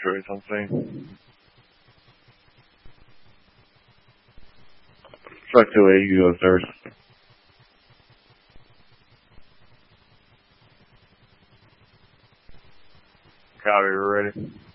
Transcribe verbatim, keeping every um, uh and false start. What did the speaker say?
Detroit's on scene. Truck two eight, you go first. Copy, we're ready.